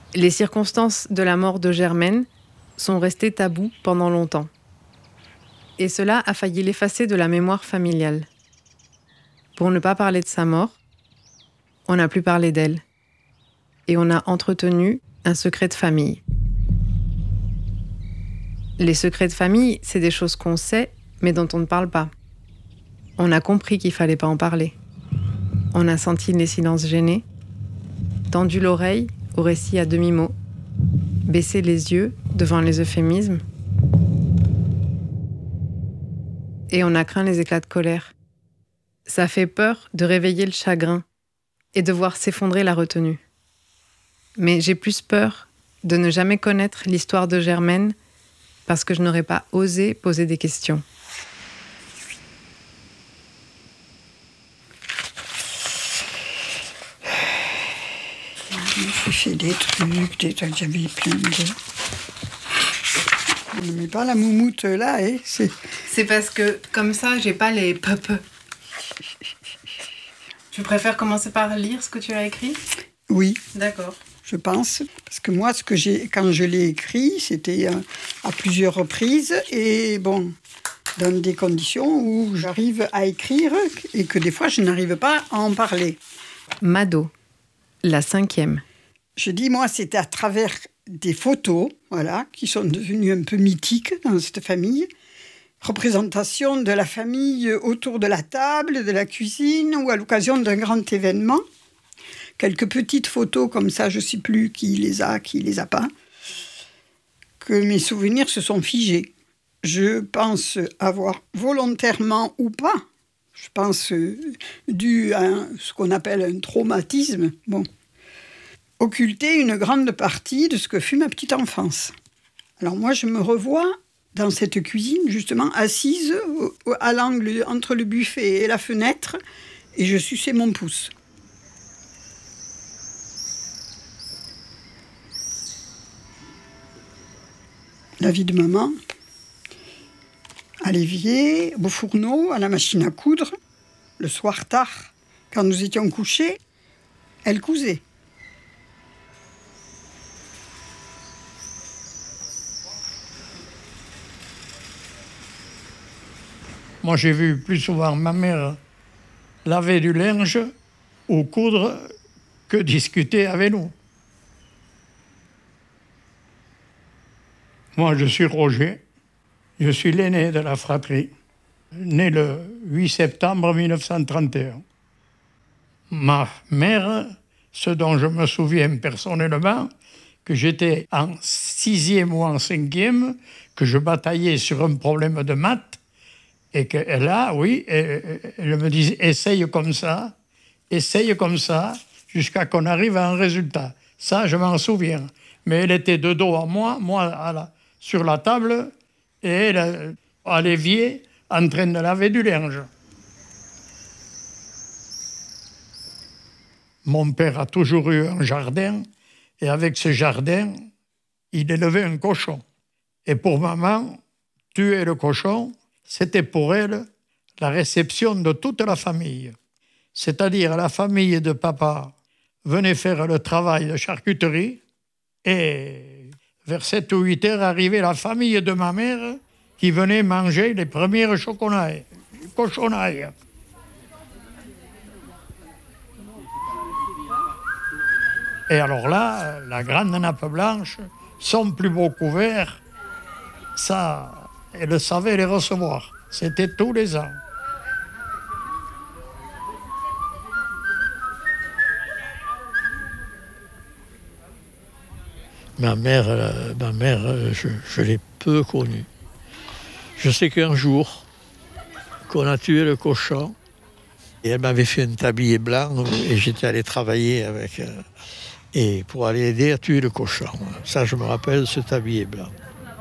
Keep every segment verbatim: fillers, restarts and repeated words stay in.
Les circonstances de la mort de Germaine sont restées taboues pendant longtemps. Et cela a failli l'effacer de la mémoire familiale. Pour ne pas parler de sa mort, on n'a plus parlé d'elle. Et on a entretenu un secret de famille. Les secrets de famille, c'est des choses qu'on sait, mais dont on ne parle pas. On a compris qu'il fallait pas en parler. On a senti les silences gênés, tendu l'oreille au récit à demi-mot, baissé les yeux devant les euphémismes, et on a craint les éclats de colère. Ça fait peur de réveiller le chagrin et de voir s'effondrer la retenue. Mais j'ai plus peur de ne jamais connaître l'histoire de Germaine parce que je n'aurais pas osé poser des questions. J'ai fait des trucs, des trucs, j'avais plein de... On ne met pas la moumoute là, hein, c'est... C'est parce que, comme ça, j'ai pas les peu-peu. Tu préfères commencer par lire ce que tu as écrit ? Oui. D'accord. Je pense. Parce que moi, ce que j'ai, quand je l'ai écrit, c'était à, à plusieurs reprises. Et bon, dans des conditions où j'arrive à écrire et que des fois, je n'arrive pas à en parler. Mado, la cinquième. Je dis, moi, c'était à travers des photos, voilà, qui sont devenues un peu mythiques dans cette famille. Représentation de la famille autour de la table, de la cuisine ou à l'occasion d'un grand événement. Quelques petites photos comme ça, je ne sais plus qui les a, qui les a pas. Que mes souvenirs se sont figés. Je pense avoir volontairement ou pas, je pense euh, dû à un, ce qu'on appelle un traumatisme, bon, occulté une grande partie de ce que fut ma petite enfance. Alors moi, je me revois dans cette cuisine, justement, assise à l'angle entre le buffet et la fenêtre, et je suçais mon pouce. La vie de maman, à l'évier, au fourneau, à la machine à coudre. Le soir tard, quand nous étions couchés, elle cousait. Moi, j'ai vu plus souvent ma mère laver du linge ou coudre que discuter avec nous. Moi, je suis Roger, je suis l'aîné de la fratrie, né le huit septembre mille neuf cent trente et un. Ma mère, ce dont je me souviens personnellement, que j'étais en sixième ou en cinquième, que je bataillais sur un problème de maths, et qu'elle a, oui, elle, elle me disait « essaye comme ça, essaye comme ça, jusqu'à qu'on arrive à un résultat ». Ça, je m'en souviens. Mais elle était de dos à moi, moi à la, sur la table, et elle à l'évier, en train de laver du linge. Mon père a toujours eu un jardin, et avec ce jardin, il élevait un cochon. Et pour maman, tuer le cochon, c'était pour elle la réception de toute la famille. C'est-à-dire la famille de papa venait faire le travail de charcuterie et vers sept ou huit heures arrivait la famille de ma mère qui venait manger les premières choconailles, cochonailles. Et alors là, la grande nappe blanche, son plus beau couvert, ça... Elle savait les recevoir. C'était tous les ans. Ma mère, euh, ma mère euh, je, je l'ai peu connue. Je sais qu'un jour, qu'on a tué le cochon, et elle m'avait fait un tablier blanc, et j'étais allé travailler avec, euh, et pour aller aider à tuer le cochon. Ça, je me rappelle, ce tablier blanc.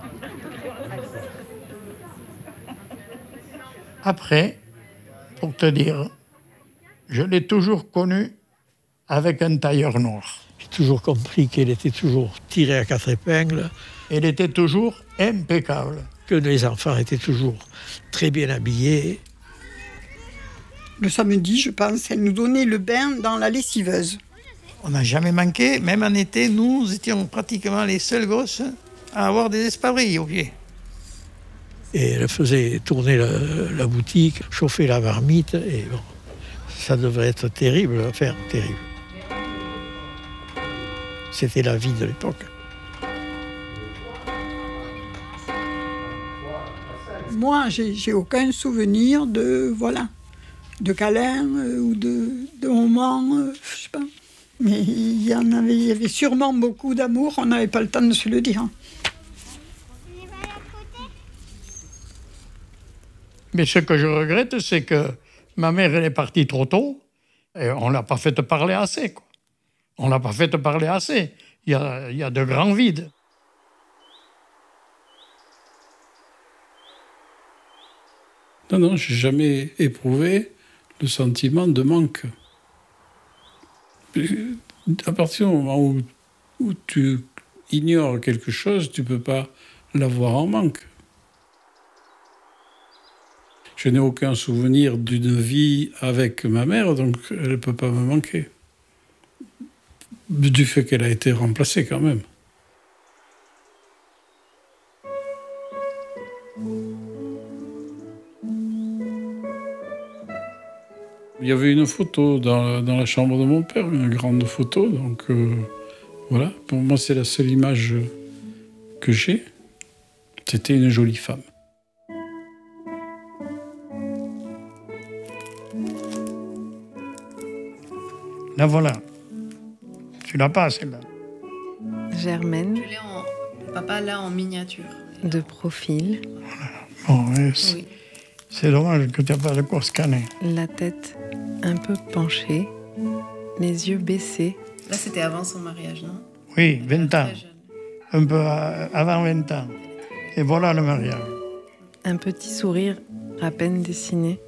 Après, pour te dire, je l'ai toujours connue avec un tailleur noir. J'ai toujours compris qu'elle était toujours tirée à quatre épingles. Elle était toujours impeccable. Que les enfants étaient toujours très bien habillés. Le samedi, je pense, elle nous donnait le bain dans la lessiveuse. On n'a jamais manqué, même en été, nous étions pratiquement les seuls gosses à avoir des espadrilles au pied. Et elle faisait tourner la, la boutique, chauffer la marmite, et bon, ça devrait être terrible à faire, terrible. C'était la vie de l'époque. Moi, j'ai, j'ai aucun souvenir de, voilà, de câlin euh, ou de, de moments, euh, je sais pas. Mais il y en avait, il y avait sûrement beaucoup d'amour, on n'avait pas le temps de se le dire. Mais ce que je regrette, c'est que ma mère, elle est partie trop tôt et on ne l'a pas fait parler assez, quoi. On ne l'a pas fait parler assez. Il y a, il y a de grands vides. Non, non, je n'ai jamais éprouvé le sentiment de manque. À partir du moment où, où tu ignores quelque chose, tu ne peux pas l'avoir en manque. Je n'ai aucun souvenir d'une vie avec ma mère, donc elle ne peut pas me manquer. Du fait qu'elle a été remplacée quand même. Il y avait une photo dans, dans la chambre de mon père, une grande photo, donc euh, voilà. Pour moi, c'est la seule image que j'ai. C'était une jolie femme. La voilà. Tu l'as pas, celle-là. Germaine, Je l'ai en papa là en miniature. de profil, Bon, ouais, c'est, Oui. c'est dommage que tu n'aies pas de quoi scanner. la tête un peu penchée, les yeux baissés, Là, c'était avant son mariage, non? Oui, vingt ans. Très jeune. Un peu à- avant vingt ans. Et voilà le mariage. un petit sourire à peine dessiné,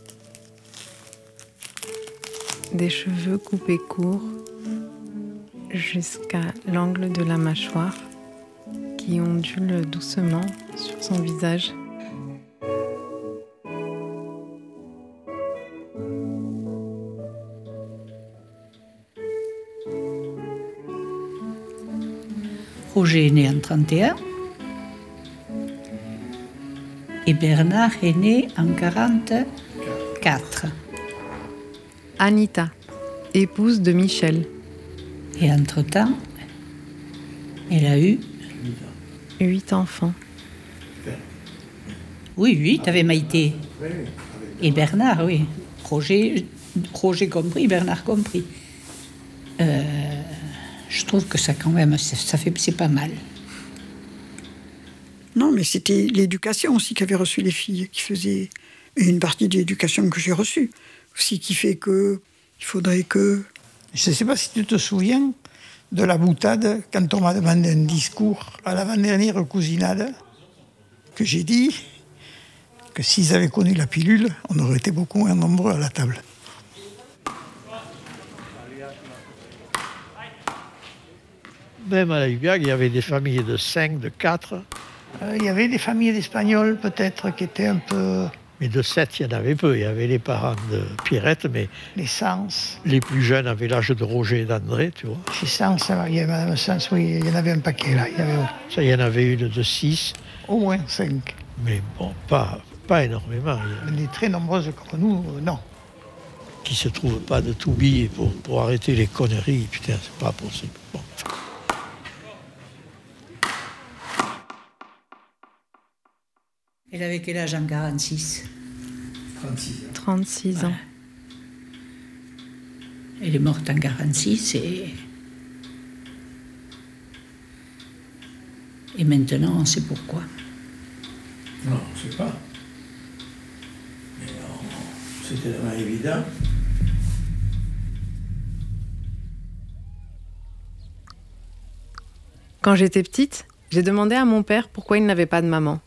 des cheveux coupés courts jusqu'à l'angle de la mâchoire qui ondule doucement sur son visage. Roger est né en trente et un et Bernard est né en quarante-quatre. Anita, épouse de Michel, Et entre-temps, elle a eu, huit enfants. oui, huit avec Maïté. Et Bernard, oui. Roger, Roger compris, Bernard compris. Euh, je trouve que ça, quand même, ça, ça fait, c'est pas mal. Non, mais c'était l'éducation aussi qu'avaient reçu les filles, qui faisait et une partie de l'éducation que j'ai reçue aussi, qui fait que il faudrait que. Je ne sais pas si tu te souviens de la boutade quand on m'a demandé un discours à l'avant-dernière cousinade, que j'ai dit que s'ils avaient connu la pilule, on aurait été beaucoup moins nombreux à la table. Même à la Hubiac, il y avait des familles de cinq, de quatre, Euh, Il y avait des familles d'Espagnols peut-être qui étaient un peu mais de sept, il y en avait peu. Il y avait les parents de Pierrette, mais les Sens. les plus jeunes avaient l'âge de Roger et d'André, tu vois. Chez Sens, il y avait Madame Sens, oui, il y en avait un paquet là. Il y avait Ça, il y en avait une de six, au moins cinq. mais bon, pas, pas énormément. Il y a- Les très nombreuses comme nous, euh, non. qui se trouvent pas de tout billet pour, pour arrêter les conneries. Putain, c'est pas possible. Bon. Elle avait quel âge en quarante-six? trente-six ans. Elle est morte en quarante-six et... Et maintenant, on sait pourquoi. Non, je sais pas. Mais non, c'était tellement évident. Quand j'étais petite, j'ai demandé à mon père pourquoi il n'avait pas de maman.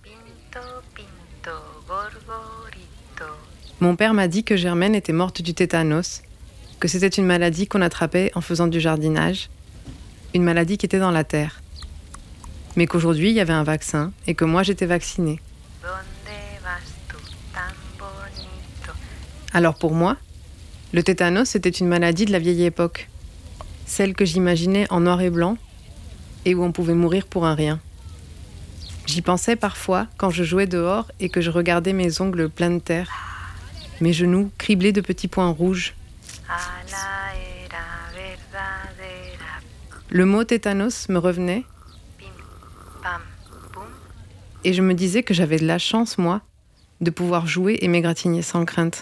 Mon père m'a dit que Germaine était morte du tétanos, que c'était une maladie qu'on attrapait en faisant du jardinage, une maladie qui était dans la terre. Mais qu'aujourd'hui, il y avait un vaccin et que moi, j'étais vaccinée. Alors pour moi, le tétanos, c'était une maladie de la vieille époque. celle que j'imaginais en noir et blanc et où on pouvait mourir pour un rien. J'y pensais parfois quand je jouais dehors et que je regardais mes ongles pleins de terre, mes genoux criblés de petits points rouges. Le mot tétanos me revenait et je me disais que j'avais de la chance, moi, de pouvoir jouer et m'égratigner sans crainte.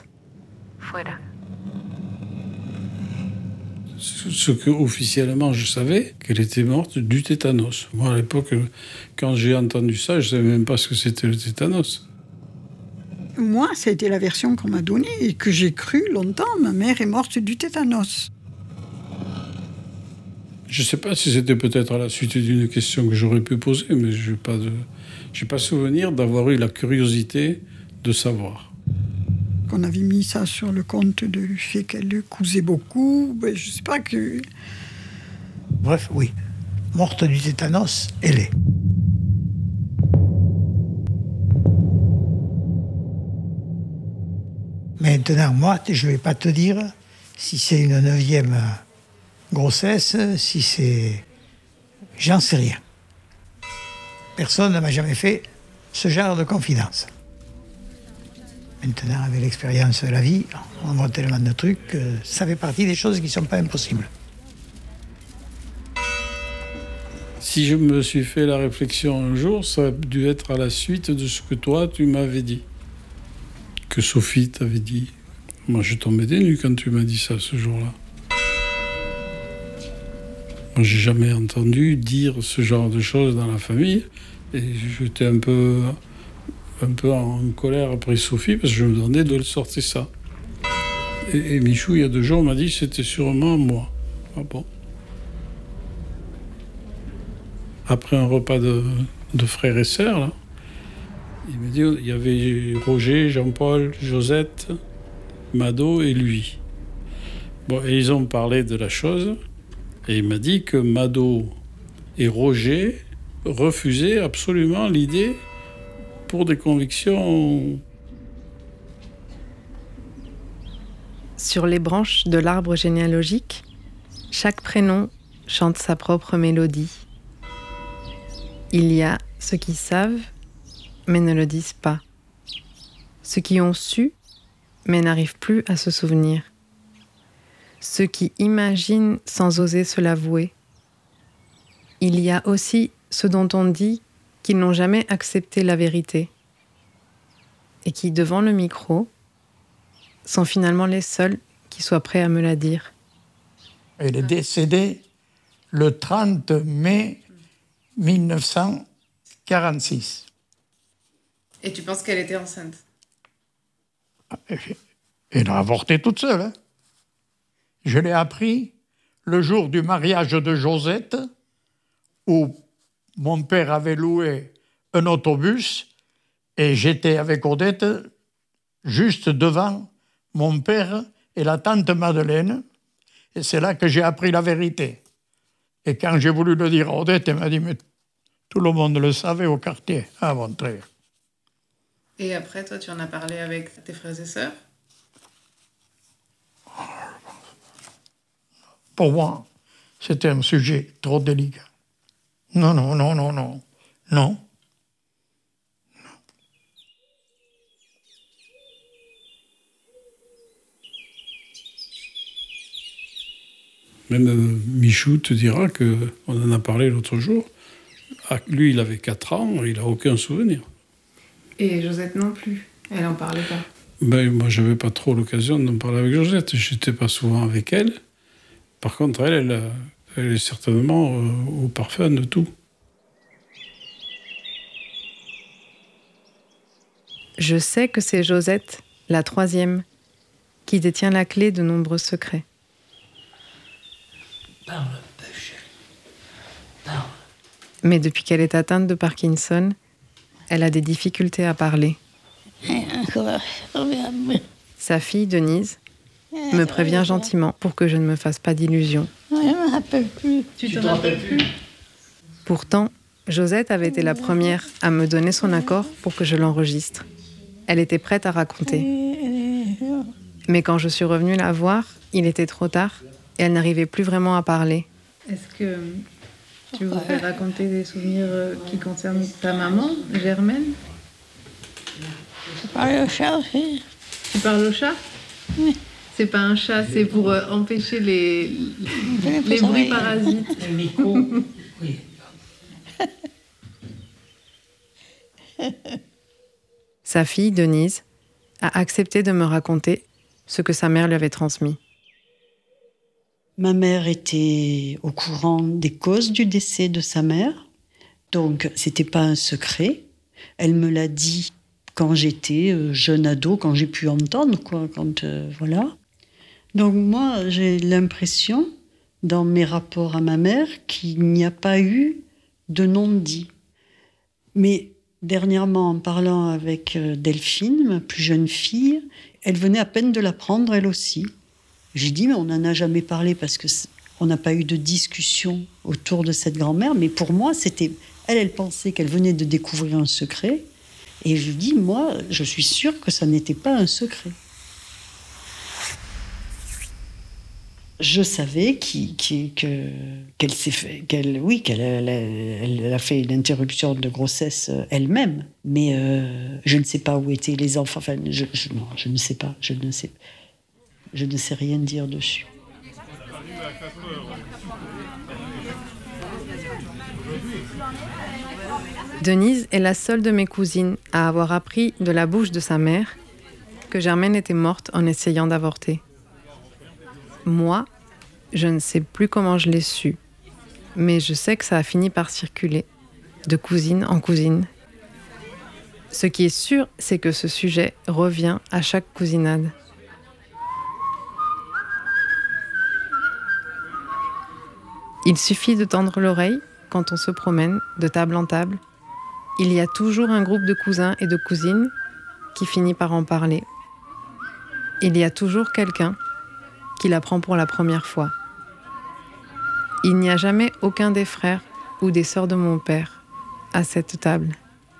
Ce que officiellement je savais, qu'elle était morte du tétanos. Moi, à l'époque, quand j'ai entendu ça, je ne savais même pas ce que c'était le tétanos. Moi, ça a été la version qu'on m'a donnée et que j'ai cru longtemps. Ma mère est morte du tétanos. Je ne sais pas si c'était peut-être à la suite d'une question que j'aurais pu poser, mais je n'ai pas de, j'ai pas souvenir d'avoir eu la curiosité de savoir. Qu'on avait mis ça sur le compte du fait qu'elle cousait beaucoup, ben, je ne sais pas que... Bref, oui. Morte du tétanos, elle est. Maintenant, moi, je ne vais pas te dire si c'est une neuvième grossesse, si c'est... J'en sais rien. Personne ne m'a jamais fait ce genre de confidence. Maintenant, avec l'expérience de la vie, on voit tellement de trucs que ça fait partie des choses qui ne sont pas impossibles. Si je me suis fait la réflexion un jour, ça a dû être à la suite de ce que toi, tu m'avais dit. Que Sophie t'avait dit. Moi, je tombais des nues quand tu m'as dit ça, ce jour-là. Moi, j'ai jamais entendu dire ce genre de choses dans la famille. Et j'étais un peu... un peu en colère après Sophie, parce que je me demandais d'où elle sortait ça. Et, et Michou, il y a deux jours, m'a dit que c'était sûrement moi. Ah bon. Après un repas de, de frères et sœurs, là, il m'a dit il y avait Roger, Jean-Paul, Josette, Mado et lui. Bon, et ils ont parlé de la chose, et il m'a dit que Mado et Roger refusaient absolument l'idée pour des convictions. Sur les branches de l'arbre généalogique, chaque prénom chante sa propre mélodie. Il y a ceux qui savent, mais ne le disent pas. Ceux qui ont su, mais n'arrivent plus à se souvenir. Ceux qui imaginent sans oser se l'avouer. Il y a aussi ceux dont on dit qu'ils n'ont jamais accepté la vérité et qui, devant le micro, sont finalement les seuls qui soient prêts à me la dire. Elle est décédée le trente mai mille neuf cent quarante-six. Et tu penses qu'elle était enceinte? Elle a avorté toute seule. Hein. Je l'ai appris le jour du mariage de Josette, où mon père avait loué un autobus et j'étais avec Odette juste devant mon père et la tante Madeleine. Et c'est là que j'ai appris la vérité. Et quand j'ai voulu le dire à Odette, elle m'a dit « Mais tout le monde le savait au quartier, à Montreuil. » Et après, toi, tu en as parlé avec tes frères et sœurs? Pour moi, c'était un sujet trop délicat. Non, non, non, non, non, non. Même euh, Michou te dira qu'on en a parlé l'autre jour. Ah, lui, il avait quatre ans, il n'a aucun souvenir. Et Josette non plus, elle n'en parlait pas. Ben, moi, je n'avais pas trop l'occasion d'en parler avec Josette. Je n'étais pas souvent avec elle. Par contre, elle, elle, elle est certainement euh, au parfum de tout. Je sais que c'est Josette, la troisième, qui détient la clé de nombreux secrets. Parle un peu, chérie. Parle. Mais depuis qu'elle est atteinte de Parkinson, elle a des difficultés à parler. Sa fille, Denise, me prévient gentiment pour que je ne me fasse pas d'illusions. Tu t'en rappelles plus? Pourtant, Josette avait été la première à me donner son accord pour que je l'enregistre. Elle était prête à raconter. Mais quand je suis revenue la voir, il était trop tard et elle n'arrivait plus vraiment à parler. Est-ce que tu voudrais raconter des souvenirs qui concernent ta maman, Germaine? Je parle au chat aussi. Tu parles au chat? Oui. C'est pas un chat, c'est pour euh, empêcher les, les, les bruits parasites. Le micro, oui. Sa fille, Denise, a accepté de me raconter ce que sa mère lui avait transmis. Ma mère était au courant des causes du décès de sa mère, donc c'était pas un secret. Elle me l'a dit quand j'étais jeune ado, quand j'ai pu entendre, quoi, quand euh, voilà. Donc moi, j'ai l'impression, dans mes rapports à ma mère, qu'il n'y a pas eu de non-dit. Mais dernièrement, en parlant avec Delphine, ma plus jeune fille, elle venait à peine de l'apprendre, elle aussi. J'ai dit, mais on n'en a jamais parlé parce qu'on n'a pas eu de discussion autour de cette grand-mère. Mais pour moi, c'était... Elle, elle pensait qu'elle venait de découvrir un secret. Et je dis, moi, je suis sûre que ça n'était pas un secret. Je savais qui, qui, que, qu'elle s'est fait, qu'elle, oui, qu'elle elle, elle a fait une interruption de grossesse elle-même, mais euh, je ne sais pas où étaient les enfants. Enfin, je, je, non, je ne sais pas, je ne sais, je ne sais rien dire dessus. Denise est la seule de mes cousines à avoir appris de la bouche de sa mère que Germaine était morte en essayant d'avorter. Moi, je ne sais plus comment je l'ai su, mais je sais que ça a fini par circuler, de cousine en cousine. Ce qui est sûr, c'est que ce sujet revient à chaque cousinade. Il suffit de tendre l'oreille quand on se promène de table en table. Il y a toujours un groupe de cousins et de cousines qui finit par en parler. Il y a toujours quelqu'un qui l'apprend pour la première fois. Il n'y a jamais aucun des frères ou des sœurs de mon père à cette table.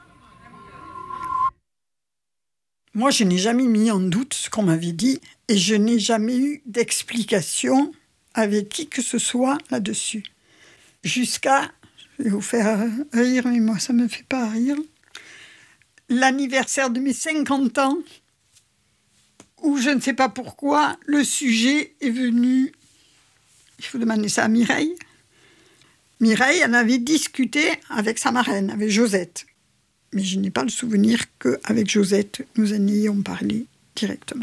Moi, je n'ai jamais mis en doute ce qu'on m'avait dit et je n'ai jamais eu d'explication avec qui que ce soit là-dessus. Jusqu'à, je vais vous faire rire, mais moi, ça ne me fait pas rire, l'anniversaire de mes cinquante ans, où je ne sais pas pourquoi, le sujet est venu... Il faut demander ça à Mireille. Mireille en avait discuté avec sa marraine, avec Josette. Mais je n'ai pas le souvenir qu'avec Josette, nous en ayons parlé directement.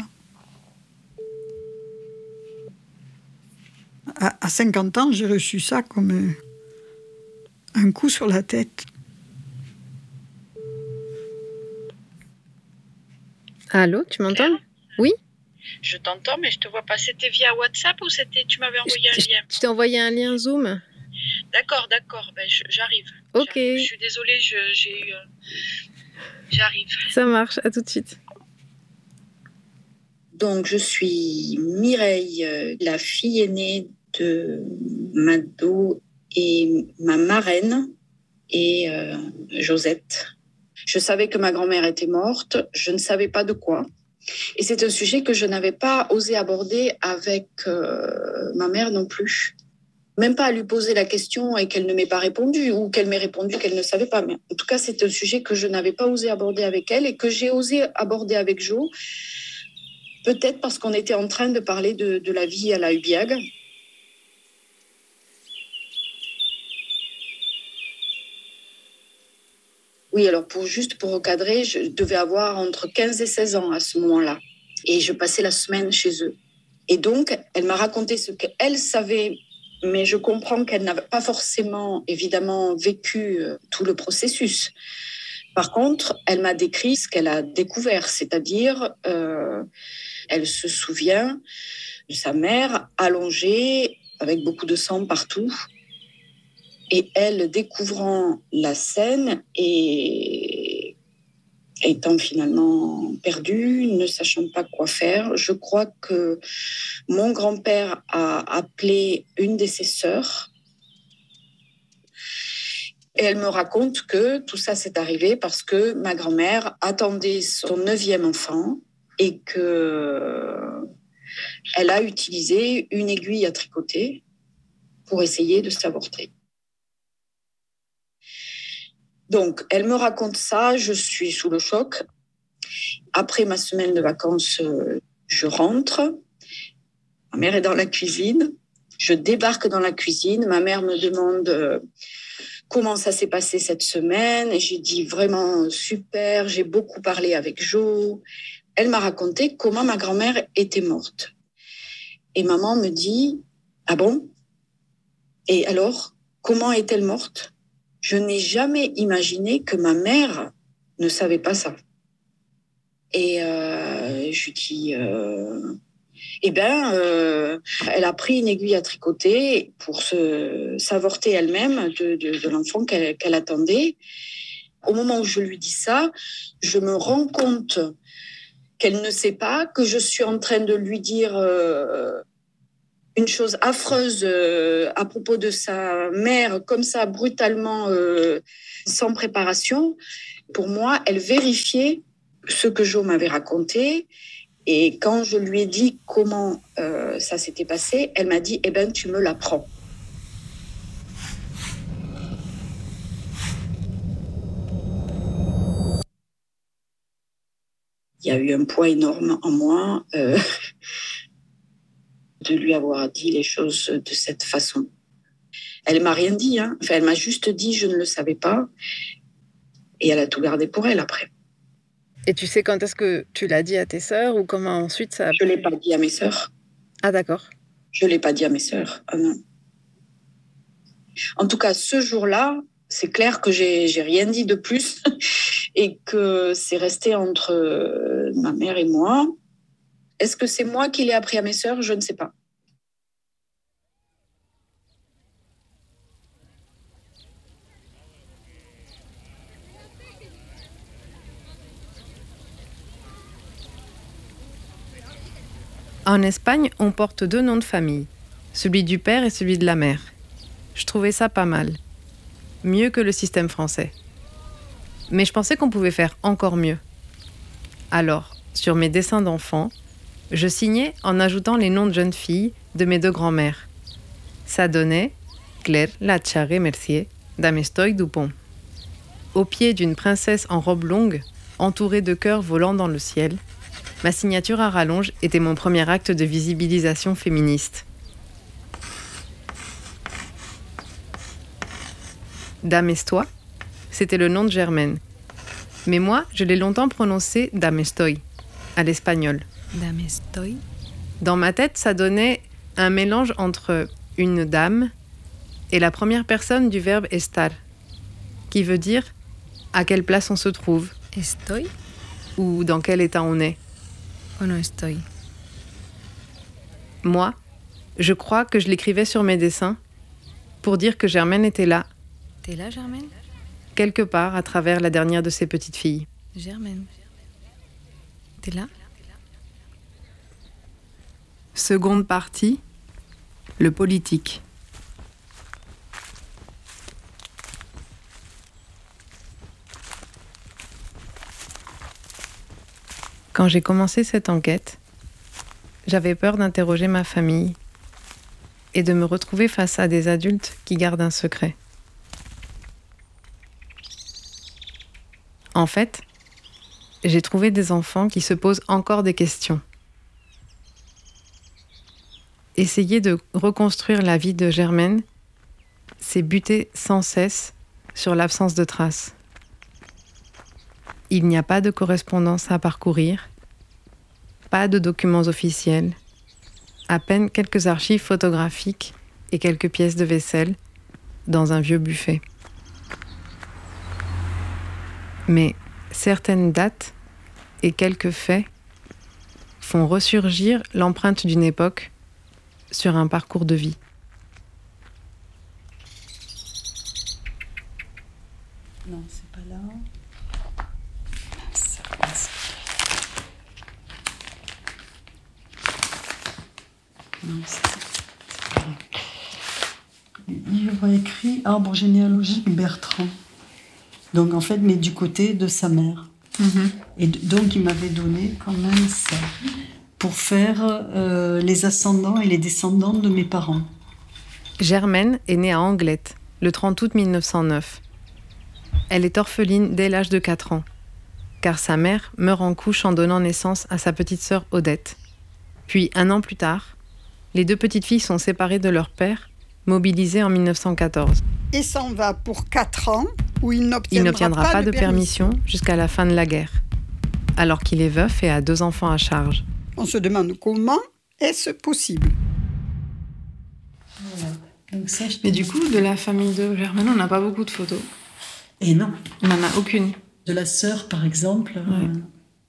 À, à cinquante ans, j'ai reçu ça comme un coup sur la tête. Allô, tu m'entends? Oui? Je t'entends, mais je te vois pas. C'était via WhatsApp ou c'était tu m'avais envoyé un lien? Je t'ai envoyé un lien Zoom. D'accord, d'accord. Ben, je, j'arrive. Ok. J'arrive. Je suis désolée, je, j'ai eu... Euh... J'arrive. Ça marche, à tout de suite. Donc, je suis Mireille, euh, la fille aînée de Mado et ma marraine et euh, Josette. Je savais que ma grand-mère était morte. Je ne savais pas de quoi. Et c'est un sujet que je n'avais pas osé aborder avec euh, ma mère non plus. Même pas à lui poser la question et qu'elle ne m'ait pas répondu, ou qu'elle m'ait répondu qu'elle ne savait pas. Mais en tout cas, c'est un sujet que je n'avais pas osé aborder avec elle et que j'ai osé aborder avec Jo, peut-être parce qu'on était en train de parler de, de la vie à la Hubiag. Oui, alors pour, juste pour recadrer, je devais avoir entre quinze et seize ans à ce moment-là. Et je passais la semaine chez eux. Et donc, elle m'a raconté ce qu'elle savait, mais je comprends qu'elle n'avait pas forcément, évidemment, vécu euh, tout le processus. Par contre, elle m'a décrit ce qu'elle a découvert, c'est-à-dire, euh, elle se souvient de sa mère allongée, avec beaucoup de sang partout, et elle découvrant la scène et étant finalement perdue, ne sachant pas quoi faire, je crois que mon grand-père a appelé une de ses sœurs. Et elle me raconte que tout ça s'est arrivé parce que ma grand-mère attendait son neuvième enfant et que elle a utilisé une aiguille à tricoter pour essayer de s'avorter. Donc, elle me raconte ça, je suis sous le choc. Après ma semaine de vacances, je rentre. Ma mère est dans la cuisine. Je débarque dans la cuisine. Ma mère me demande euh, comment ça s'est passé cette semaine. Et j'ai dit vraiment super. J'ai beaucoup parlé avec Jo. Elle m'a raconté comment ma grand-mère était morte. Et maman me dit « Ah bon ? Et alors, comment est-elle morte ? Je n'ai jamais imaginé que ma mère ne savait pas ça. » Et euh, je lui dis euh, « Eh bien, euh, elle a pris une aiguille à tricoter pour se, s'avorter elle-même de, de, de l'enfant qu'elle, qu'elle attendait. » Au moment où je lui dis ça, je me rends compte qu'elle ne sait pas, que je suis en train de lui dire euh, une chose affreuse euh, à propos de sa mère, comme ça, brutalement, euh, sans préparation. Pour moi, elle vérifiait ce que Jo m'avait raconté. Et quand je lui ai dit comment euh, ça s'était passé, elle m'a dit « Eh bien, tu me l'apprends ». Il y a eu un poids énorme en moi euh, de lui avoir dit les choses de cette façon. Elle m'a rien dit, hein. Enfin, elle m'a juste dit « je ne le savais pas ». Et elle a tout gardé pour elle après. Et tu sais quand est-ce que tu l'as dit à tes sœurs ou comment ensuite ça a... Je ne l'ai pas dit à mes sœurs. Ah d'accord. Je ne l'ai pas dit à mes sœurs. Ah non. En tout cas, ce jour-là, c'est clair que j'ai, j'ai rien dit de plus et que c'est resté entre euh, ma mère et moi. Est-ce que c'est moi qui l'ai appris à mes sœurs ? Je ne sais pas. En Espagne, on porte deux noms de famille, celui du père et celui de la mère. Je trouvais ça pas mal. Mieux que le système français. Mais je pensais qu'on pouvait faire encore mieux. Alors, sur mes dessins d'enfants, je signais en ajoutant les noms de jeunes filles de mes deux grands-mères. Ça donnait Claire Lacharre Mercier d'Amestoy Dupont. Au pied d'une princesse en robe longue, entourée de cœurs volant dans le ciel, ma signature à rallonge était mon premier acte de visibilisation féministe. Damestoy, c'était le nom de Germaine. Mais moi, je l'ai longtemps prononcé Damestoy, à l'espagnol. Damestoy. Dans ma tête, ça donnait un mélange entre une dame et la première personne du verbe estar, qui veut dire à quelle place on se trouve. Estoy. Ou dans quel état on est. Oh non, estoy. Moi, je crois que je l'écrivais sur mes dessins pour dire que Germaine était là. T'es là, Germaine ? Quelque part à travers la dernière de ses petites filles. Germaine. T'es là ? Seconde partie, le politique. Quand j'ai commencé cette enquête, j'avais peur d'interroger ma famille et de me retrouver face à des adultes qui gardent un secret. En fait, j'ai trouvé des enfants qui se posent encore des questions. Essayer de reconstruire la vie de Germaine, c'est buter sans cesse sur l'absence de traces. Il n'y a pas de correspondance à parcourir, pas de documents officiels, à peine quelques archives photographiques et quelques pièces de vaisselle dans un vieux buffet. Mais certaines dates et quelques faits font ressurgir l'empreinte d'une époque sur un parcours de vie. Non, c'est pas là. Non, c'est pas là. Livre écrit Arbre généalogique Bertrand. Donc en fait, mais du côté de sa mère. Mm-hmm. Et donc il m'avait donné quand même ça. pour faire euh, les ascendants et les descendants de mes parents. Germaine est née à Anglette, le trente août mille neuf cent neuf. Elle est orpheline dès l'âge de quatre ans, car sa mère meurt en couche en donnant naissance à sa petite sœur Odette. Puis, un an plus tard, les deux petites filles sont séparées de leur père, mobilisé en mille neuf cent quatorze. Et s'en va pour quatre ans, où il n'obtiendra, il n'obtiendra pas, pas de de permission, permission jusqu'à la fin de la guerre, alors qu'il est veuf et a deux enfants à charge. On se demande comment est-ce possible. Voilà. Donc ça, je Mais du coup, de la famille de Germaine, on n'a pas beaucoup de photos. Et non. On n'en a aucune. De la sœur, par exemple. Ouais. Euh...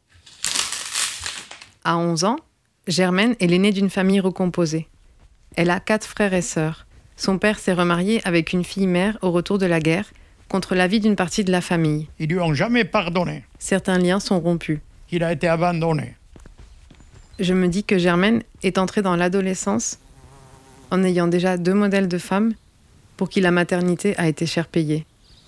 À onze ans, Germaine est l'aînée d'une famille recomposée. Elle a quatre frères et sœurs. Son père s'est remarié avec une fille-mère au retour de la guerre, contre l'avis d'une partie de la famille. Ils lui ont jamais pardonné. Certains liens sont rompus. Il a été abandonné. Je me dis que Germaine est entrée dans l'adolescence en ayant déjà deux modèles de femmes pour qui la maternité a été cher payée.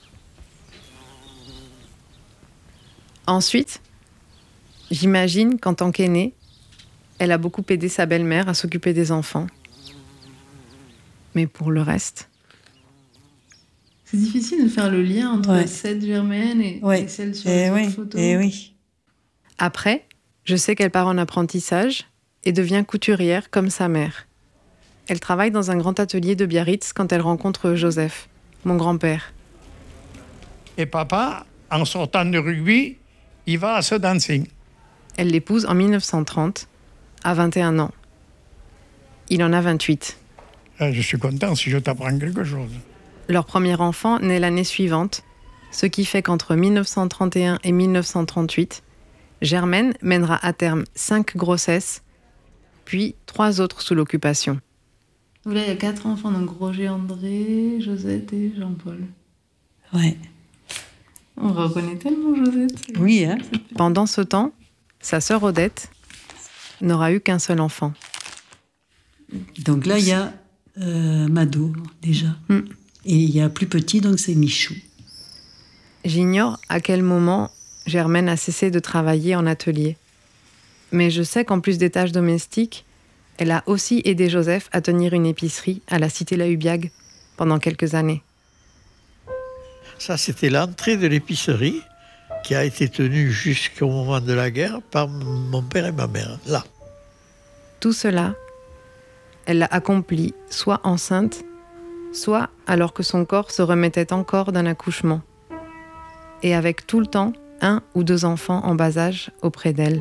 Ensuite, j'imagine qu'en tant qu'aînée, elle a beaucoup aidé sa belle-mère à s'occuper des enfants. Mais pour le reste... C'est difficile de faire le lien entre ouais. cette Germaine et, ouais. et celle sur et les oui. autres photos. Et oui. Après, je sais qu'elle part en apprentissage et devient couturière comme sa mère. Elle travaille dans un grand atelier de Biarritz quand elle rencontre Joseph, mon grand-père. Et papa, en sortant de rugby, il va à ce dancing. Elle l'épouse en mille neuf cent trente, à vingt et un ans. Il en a vingt-huit. Je suis content si je t'apprends quelque chose. Leur premier enfant naît l'année suivante, ce qui fait qu'entre mille neuf cent trente et un et mille neuf cent trente-huit, Germaine mènera à terme cinq grossesses, puis trois autres sous l'occupation. Donc là, il y a quatre enfants, donc Roger, André, Josette et Jean-Paul. Ouais. On reconnaît tellement Josette. Oui, hein. Pendant ce temps, sa sœur Odette n'aura eu qu'un seul enfant. Donc là, il y a euh, Mado, déjà. Mm. Et il y a plus petit, donc c'est Michou. J'ignore à quel moment Germaine a cessé de travailler en atelier. Mais je sais qu'en plus des tâches domestiques, elle a aussi aidé Joseph à tenir une épicerie à la cité La Hubiague pendant quelques années. Ça, c'était l'entrée de l'épicerie qui a été tenue jusqu'au moment de la guerre par mon père et ma mère, là. Tout cela, elle l'a accompli soit enceinte, soit alors que son corps se remettait encore d'un accouchement, et avec tout le temps un ou deux enfants en bas âge auprès d'elle.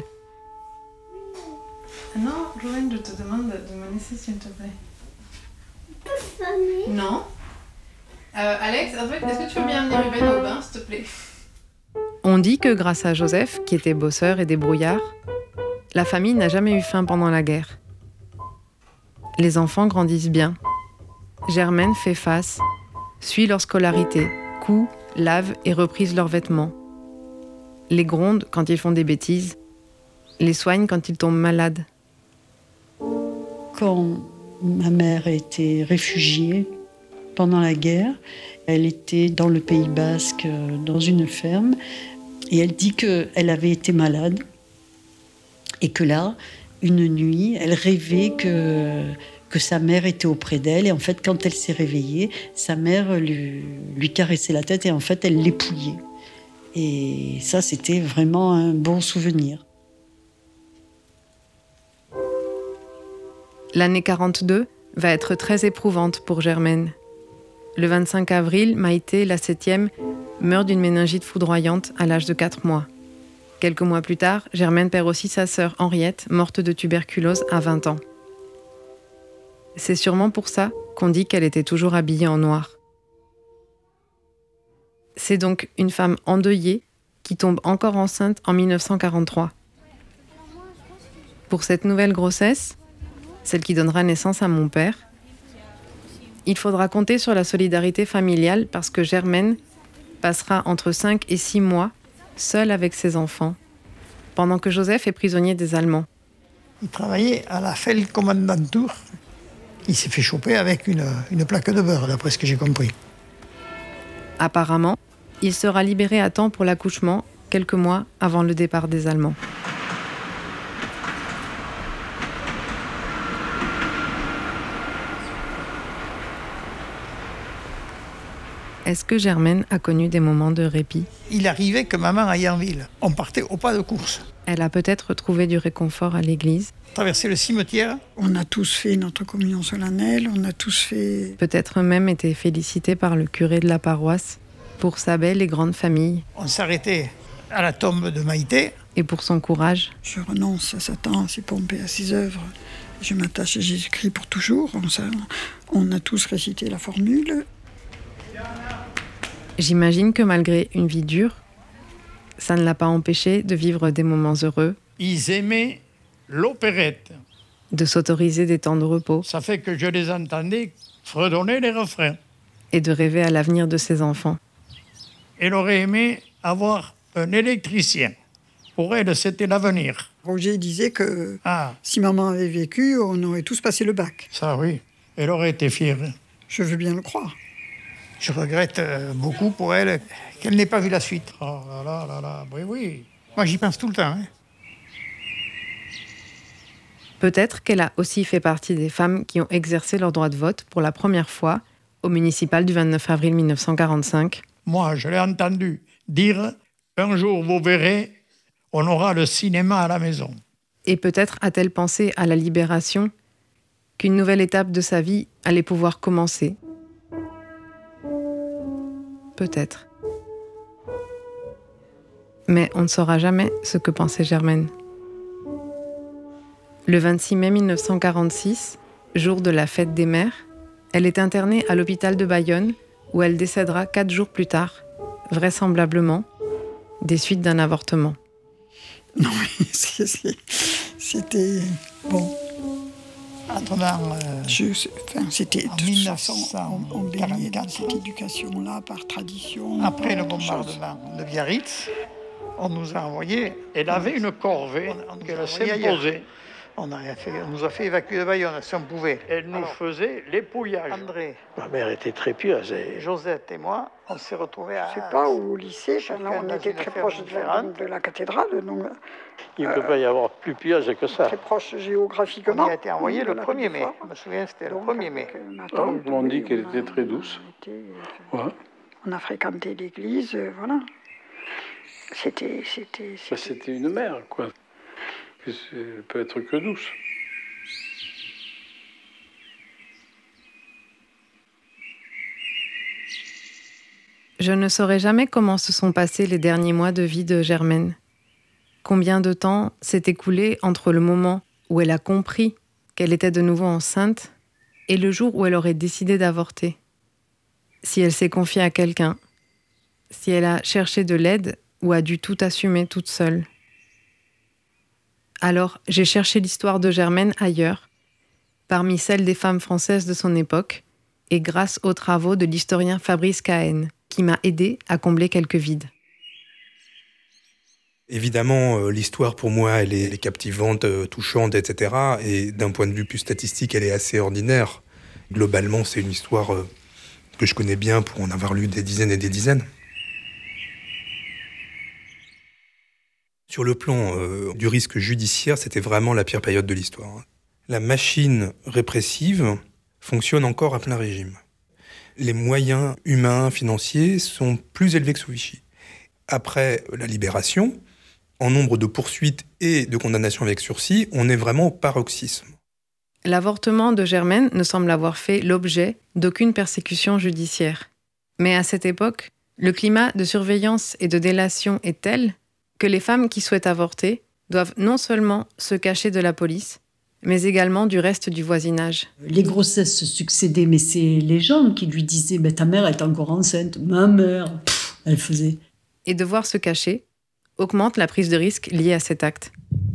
Non, Joanne, je te demande de me laisser, s'il te plaît. Non. Euh, Alex, en fait, est-ce que tu veux bien venir Ruben au bain, s'il te plaît? On dit que grâce à Joseph, qui était bosseur et débrouillard, la famille n'a jamais eu faim pendant la guerre. Les enfants grandissent bien. Germaine fait face, suit leur scolarité, coud, lave et reprise leurs vêtements. Les gronde quand ils font des bêtises, les soigne quand ils tombent malades. Quand ma mère était réfugiée pendant la guerre, elle était dans le Pays Basque, dans une ferme, et elle dit qu'elle avait été malade, et que là, une nuit, elle rêvait que, que sa mère était auprès d'elle, et en fait, quand elle s'est réveillée, sa mère lui, lui caressait la tête, et en fait, elle l'épouillait. Et ça, c'était vraiment un bon souvenir. L'année quarante-deux va être très éprouvante pour Germaine. Le vingt-cinq avril, Maïté, la septième, meurt d'une méningite foudroyante à l'âge de quatre mois. Quelques mois plus tard, Germaine perd aussi sa sœur Henriette, morte de tuberculose à vingt ans. C'est sûrement pour ça qu'on dit qu'elle était toujours habillée en noir. C'est donc une femme endeuillée qui tombe encore enceinte en mille neuf cent quarante-trois. Pour cette nouvelle grossesse, celle qui donnera naissance à mon père, il faudra compter sur la solidarité familiale parce que Germaine passera entre cinq et six mois seule avec ses enfants, pendant que Joseph est prisonnier des Allemands. Il travaillait à la Feldkommandantur. Il s'est fait choper avec une, une plaque de beurre, d'après ce que j'ai compris. Apparemment, il sera libéré à temps pour l'accouchement, quelques mois avant le départ des Allemands. Est-ce que Germaine a connu des moments de répit ? Il arrivait que maman aille en ville. On partait au pas de course. Elle a peut-être trouvé du réconfort à l'église. Traverser le cimetière. On a tous fait notre communion solennelle, on a tous fait... Peut-être même été félicitée par le curé de la paroisse pour sa belle et grande famille. On s'arrêtait à la tombe de Maïté. Et pour son courage. Je renonce à Satan, à ses pompes et à ses œuvres. Je m'attache à Jésus-Christ pour toujours. On, ça, on a tous récité la formule. J'imagine que malgré une vie dure, ça ne l'a pas empêché de vivre des moments heureux. Ils aimaient l'opérette. De s'autoriser des temps de repos. Ça fait que je les entendais fredonner les refrains. Et de rêver à l'avenir de ses enfants. Elle aurait aimé avoir un électricien. Pour elle, c'était l'avenir. Roger disait que ah. si maman avait vécu, on aurait tous passé le bac. Ça, oui. Elle aurait été fière. Je veux bien le croire. Je regrette beaucoup pour elle qu'elle n'ait pas vu la suite. Oh là là là là, oui, oui. Moi, j'y pense tout le temps. Hein. Peut-être qu'elle a aussi fait partie des femmes qui ont exercé leur droit de vote pour la première fois au municipal du vingt-neuf avril mille neuf cent quarante-cinq. Moi, je l'ai entendu dire « Un jour, vous verrez, on aura le cinéma à la maison. » Et peut-être a-t-elle pensé à la libération, qu'une nouvelle étape de sa vie allait pouvoir commencer. Peut-être. Mais on ne saura jamais ce que pensait Germaine. Le vingt-six mai mille neuf cent quarante-six, jour de la fête des mères, elle est internée à l'hôpital de Bayonne, où elle décédera quatre jours plus tard, vraisemblablement, des suites d'un avortement. Non, mais c'est, c'est, c'était... Bon. Attendant, euh, Je, enfin, c'était de toute façon, on, on baignait dans cette quarante-quatre. éducation-là par tradition. Après le bombardement de Biarritz, on nous a envoyés. Elle avait une corvée qu'elle s'imposait. On, a fait, on nous a fait évacuer de Bayonne, si on pouvait. Elle nous Alors, faisait l'épouillage. André, Ma mère était très pieuse. Et... Josette et moi, on s'est retrouvés à... Je sais pas, au lycée, là, on était très proche de la, de la cathédrale. Donc, Il ne euh, peut pas y avoir plus pieuse que ça. très proche géographiquement. On y a été envoyé le premier mai. Je me souviens, c'était le premier mai. Ah, on m'a dit qu'elle était très douce. On, était, Ouais. on a fréquenté l'église, euh, voilà. C'était... C'était, c'était... Bah, c'était une mère, quoi. Elle peut être que douce. Je ne saurais jamais comment se sont passés les derniers mois de vie de Germaine. Combien de temps s'est écoulé entre le moment où elle a compris qu'elle était de nouveau enceinte et le jour où elle aurait décidé d'avorter. Si elle s'est confiée à quelqu'un, si elle a cherché de l'aide ou a dû tout assumer toute seule. Alors, j'ai cherché l'histoire de Germaine ailleurs, parmi celles des femmes françaises de son époque, et grâce aux travaux de l'historien Fabrice Cahen, qui m'a aidé à combler quelques vides. Évidemment, euh, l'histoire, pour moi, elle est, elle est captivante, euh, touchante, et cetera. Et d'un point de vue plus statistique, elle est assez ordinaire. Globalement, c'est une histoire euh, que je connais bien pour en avoir lu des dizaines et des dizaines. Sur le plan euh, du risque judiciaire, c'était vraiment la pire période de l'histoire. La machine répressive fonctionne encore à plein régime. Les moyens humains, financiers sont plus élevés que sous Vichy. Après la libération, en nombre de poursuites et de condamnations avec sursis, on est vraiment au paroxysme. L'avortement de Germaine ne semble avoir fait l'objet d'aucune persécution judiciaire. Mais à cette époque, le climat de surveillance et de délation est tel que les femmes qui souhaitent avorter doivent non seulement se cacher de la police, mais également du reste du voisinage. Les grossesses se succédaient, mais c'est les gens qui lui disaient bah, « ta mère est encore enceinte, ma mère pff, », elle faisait. Et devoir se cacher augmente la prise de risque liée à cet acte.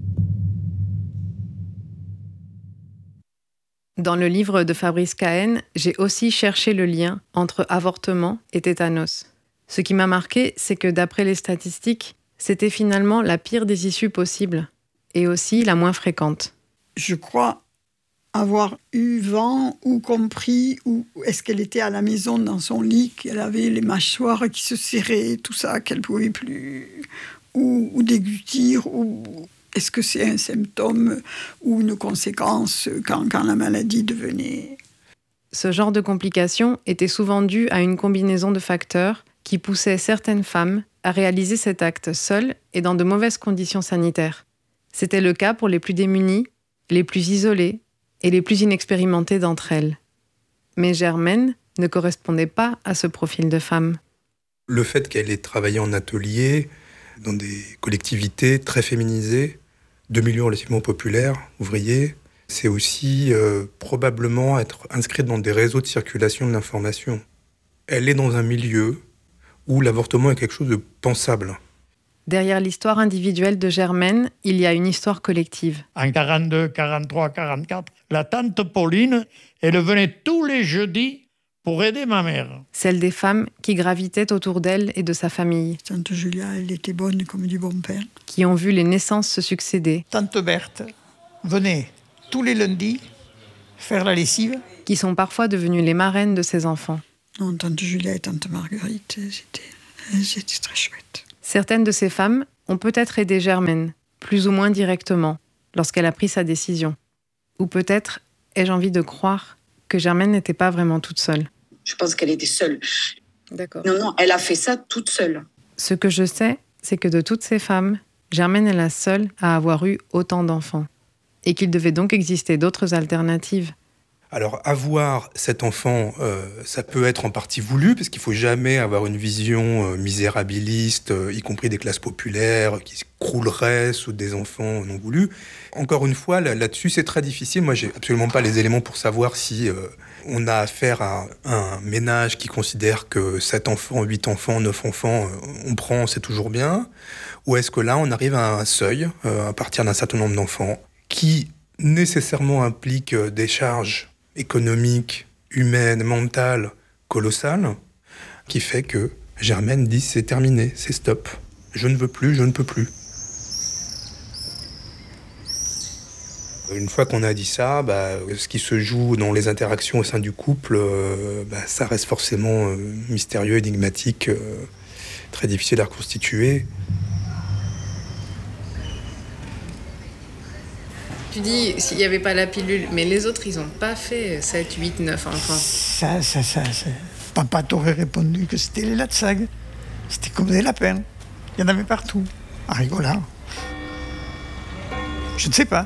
Dans le livre de Fabrice Cahen, j'ai aussi cherché le lien entre avortement et tétanos. Ce qui m'a marqué, c'est que d'après les statistiques, c'était finalement la pire des issues possibles, et aussi la moins fréquente. Je crois avoir eu vent ou compris, ou est-ce qu'elle était à la maison dans son lit, qu'elle avait les mâchoires qui se serraient, tout ça, qu'elle ne pouvait plus, ou, ou déglutir, ou est-ce que c'est un symptôme ou une conséquence quand, quand la maladie devenait... Ce genre de complications était souvent dû à une combinaison de facteurs qui poussaient certaines femmes à réaliser cet acte seules et dans de mauvaises conditions sanitaires. C'était le cas pour les plus démunies, les plus isolées et les plus inexpérimentées d'entre elles. Mais Germaine ne correspondait pas à ce profil de femme. Le fait qu'elle ait travaillé en atelier, dans des collectivités très féminisées, de milieux relativement populaires, ouvriers, c'est aussi euh, probablement être inscrite dans des réseaux de circulation de l'information. Elle est dans un milieu où l'avortement est quelque chose de pensable. Derrière l'histoire individuelle de Germaine, il y a une histoire collective. En quarante-deux, quarante-trois, quarante-quatre, la tante Pauline, elle venait tous les jeudis pour aider ma mère. Celle des femmes qui gravitaient autour d'elle et de sa famille. Tante Julia, elle était bonne comme du bon pain. Qui ont vu les naissances se succéder. Tante Berthe venait tous les lundis faire la lessive. Qui sont parfois devenues les marraines de ses enfants. Non, tante Julia et tante Marguerite, c'était, c'était très chouette. Certaines de ces femmes ont peut-être aidé Germaine, plus ou moins directement, lorsqu'elle a pris sa décision. Ou peut-être ai-je envie de croire que Germaine n'était pas vraiment toute seule. Je pense qu'elle était seule. D'accord. Non, non, elle a fait ça toute seule. Ce que je sais, c'est que de toutes ces femmes, Germaine est la seule à avoir eu autant d'enfants. Et qu'il devait donc exister d'autres alternatives. Alors, avoir cet enfant, euh, ça peut être en partie voulu, parce qu'il ne faut jamais avoir une vision euh, misérabiliste, euh, y compris des classes populaires, qui se crouleraient sous des enfants non voulus. Encore une fois, là, là-dessus, c'est très difficile. Moi, j'ai absolument pas les éléments pour savoir si euh, on a affaire à un ménage qui considère que sept enfants, huit enfants, neuf enfants, euh, on prend, c'est toujours bien. Ou est-ce que là, on arrive à un seuil, euh, à partir d'un certain nombre d'enfants, qui nécessairement implique euh, des charges économique, humaine, mentale, colossale, qui fait que Germaine dit c'est terminé, c'est stop. Je ne veux plus, je ne peux plus. Une fois qu'on a dit ça, bah, ce qui se joue dans les interactions au sein du couple, euh, bah, ça reste forcément euh, mystérieux, énigmatique, euh, très difficile à reconstituer. Tu dis, s'il n'y avait pas la pilule, mais les autres, ils n'ont pas fait sept, huit, neuf enfants. Ça, ça, ça, ça. Papa t'aurait répondu que c'était les latsag. C'était comme des lapins. Il y en avait partout. En rigolant. Je ne sais pas.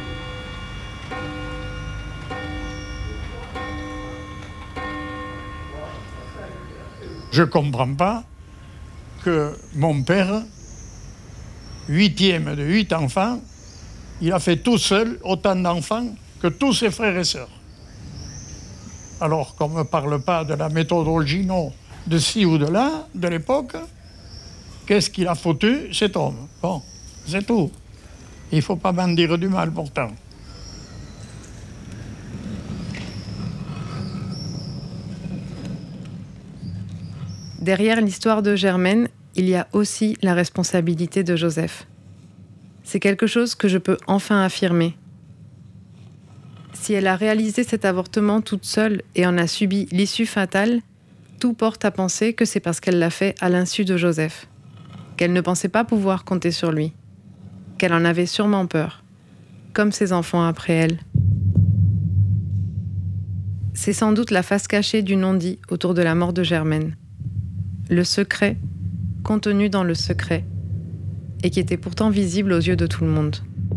Je ne comprends pas que mon père, huitième de huit enfants, il a fait tout seul autant d'enfants que tous ses frères et sœurs. Alors qu'on ne me parle pas de la méthodologie, non, de ci ou de là, de l'époque, qu'est-ce qu'il a foutu, cet homme? Bon, c'est tout. Il ne faut pas m'en dire du mal, pourtant. Derrière l'histoire de Germaine, il y a aussi la responsabilité de Joseph. C'est quelque chose que je peux enfin affirmer. Si elle a réalisé cet avortement toute seule et en a subi l'issue fatale, tout porte à penser que c'est parce qu'elle l'a fait à l'insu de Joseph, qu'elle ne pensait pas pouvoir compter sur lui, qu'elle en avait sûrement peur, comme ses enfants après elle. C'est sans doute la face cachée du non-dit autour de la mort de Germaine. Le secret, contenu dans le secret, et qui était pourtant visible aux yeux de tout le monde.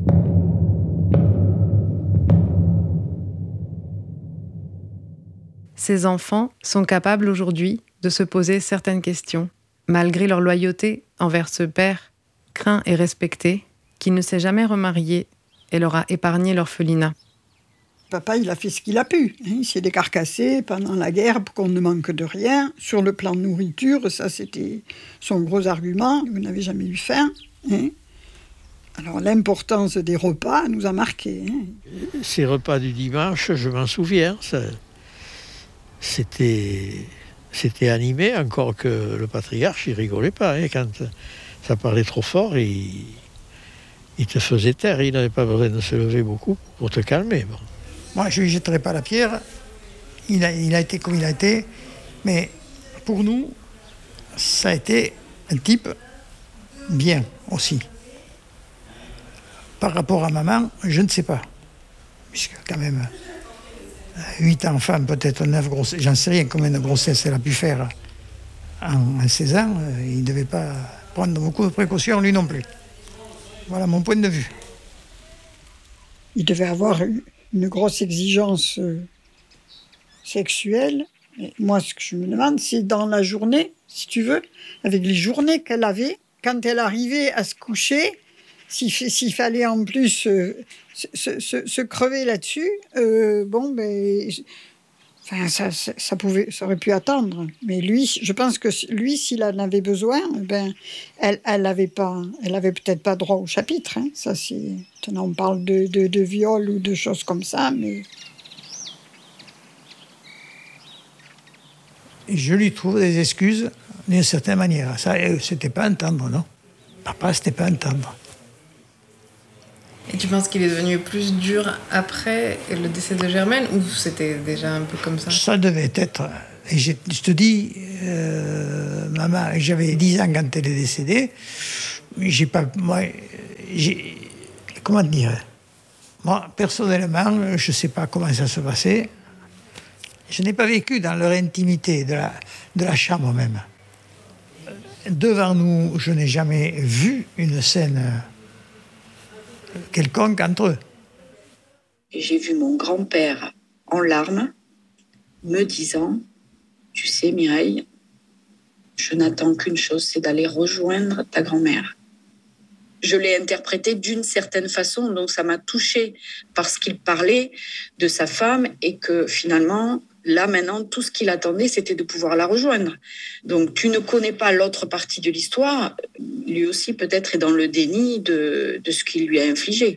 Ces enfants sont capables aujourd'hui de se poser certaines questions, malgré leur loyauté envers ce père, craint et respecté, qui ne s'est jamais remarié et leur a épargné l'orphelinat. Papa, il a fait ce qu'il a pu. Il s'est décarcassé pendant la guerre pour qu'on ne manque de rien. Sur le plan de nourriture, ça c'était son gros argument. Vous n'avez jamais eu faim. Hein? Alors l'importance des repas nous a marqués. Hein? Ces repas du dimanche, je m'en souviens. Ça, c'était, c'était animé, encore que le patriarche, il rigolait pas. Hein, quand ça parlait trop fort, il, il te faisait taire. Il n'avait pas besoin de se lever beaucoup pour te calmer. Bon. Moi, je ne lui jetterai pas la pierre. Il a, il a été comme il a été. Mais pour nous, ça a été un type bien aussi. Par rapport à maman, je ne sais pas. Puisque quand même, huit enfants, peut-être neuf grossesses, j'en sais rien combien de grossesses elle a pu faire en, en seize ans. Il ne devait pas prendre beaucoup de précautions, lui non plus. Voilà mon point de vue. Il devait avoir une grosse exigence sexuelle. Et moi, ce que je me demande, c'est dans la journée, si tu veux, avec les journées qu'elle avait, quand elle arrivait à se coucher, s'il, s'il fallait en plus euh, se, se, se crever là-dessus, euh, bon, ben, enfin, ça, ça, ça, pouvait, ça aurait pu attendre. Mais lui, je pense que lui, s'il en avait besoin, ben, elle, elle avait pas, elle avait peut-être pas droit au chapitre. Hein. Ça, c'est, on parle de, de, de viol ou de choses comme ça, mais. Je lui trouve des excuses d'une certaine manière. Ça, c'était pas entendre, non? Papa, c'était pas entendre. Et tu penses qu'il est devenu plus dur après le décès de Germaine ou c'était déjà un peu comme ça? Ça devait être. Et je, je te dis, euh, maman, j'avais dix ans quand elle est décédée. J'ai pas. Moi, j'ai. Comment dire? Moi, personnellement, je sais pas comment ça se passait. Je n'ai pas vécu dans leur intimité, de la, de la chambre même. Devant nous, je n'ai jamais vu une scène quelconque entre eux. J'ai vu mon grand-père en larmes, me disant, tu sais Mireille, je n'attends qu'une chose, c'est d'aller rejoindre ta grand-mère. Je l'ai interprété d'une certaine façon, donc ça m'a touchée parce qu'il parlait de sa femme et que finalement, là maintenant, tout ce qu'il attendait, c'était de pouvoir la rejoindre. Donc tu ne connais pas l'autre partie de l'histoire, lui aussi peut-être est dans le déni de, de ce qu'il lui a infligé.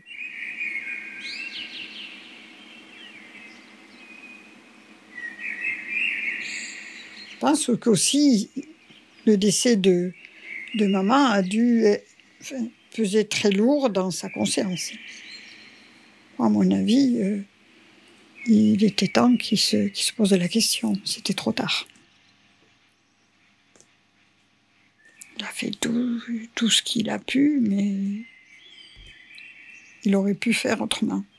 Je pense qu'aussi le décès de, de maman a dû enfin, peser très lourd dans sa conscience. À mon avis, euh, il était temps qu'il se, qu'il se pose la question. C'était trop tard. Il a fait tout, tout ce qu'il a pu, mais il aurait pu faire autrement.